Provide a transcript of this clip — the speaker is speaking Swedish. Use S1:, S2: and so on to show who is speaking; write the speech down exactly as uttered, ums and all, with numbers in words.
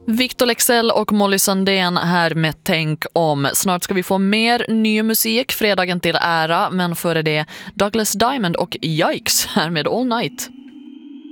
S1: Victor Lexell och Molly Sandén här med Tänk om. Snart ska vi få mer ny musik, fredagen till ära, men före det Douglas Diamond och Yikes här med All Night.